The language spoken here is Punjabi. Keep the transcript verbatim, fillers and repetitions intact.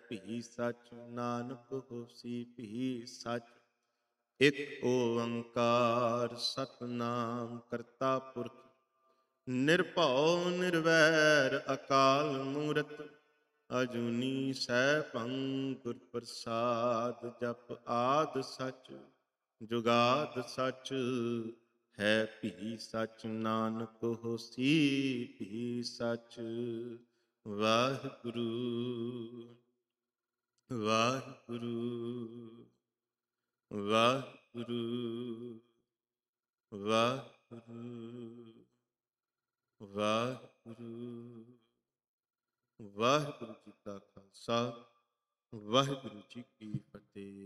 ਭੀ ਸਚ, ਨਾਨਕ ਹੋਸੀ ਭੀ ਸਚ। ਇਕ ਓੰਕਾਰ ਸਤਿਨਾਮ ਕਰਤਾ ਪੁਰਖ, ਨਿਰਭਉ ਨਿਰਵੈਰ ਅਕਾਲ ਮੂਰਤ। ਅਜੂਨੀ ਸੈਭੰ ਗੁਰ ਪ੍ਰਸਾਦ, ਜਪ ਆਦ ਸਚ ਜੁਗਾਦ ਸਚ। ਹੈ ਭੀ ਸਚ, ਨਾਨਕ ਹੋਸੀ ਭੀ ਸਚ। ਵਾਹਿਗੁਰੂ ਵਾਹਿਗੁਰੂ ਵਾਹਿਗੁਰੂ ਵਾਹਿਗੁਰੂ ਵਾਹਿਗੁਰੂ। ਵਾਹਿਗੁਰੂ ਜੀ ਕਾ ਖਾਲਸਾ, ਵਾਹਿਗੁਰੂ ਜੀ ਕੀ ਫਤਿਹ।